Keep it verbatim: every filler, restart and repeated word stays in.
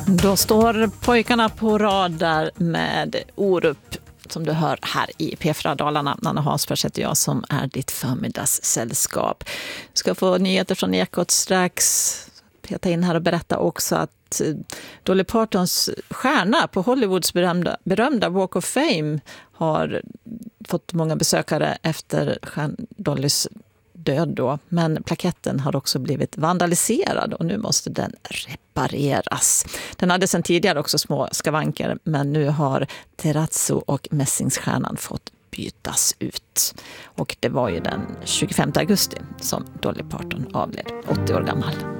Då står pojkarna på rad där med Orup som du hör här i P fyra Dalarna. Anna Hansfors heter jag som är ditt förmiddagssällskap. Du ska få nyheter från Ekot strax. Peta in här och berätta också att Dolly Partons stjärna på Hollywoods berömda, berömda Walk of Fame har fått många besökare efter Dollys död då. Men plaketten har också blivit vandaliserad och nu måste den repareras. Den hade sedan tidigare också små skavanker, men nu har terrazzo och mässingsstjärnan fått bytas ut. Och det var ju den tjugofemte augusti som Dolly Parton avled, åttio år gammal.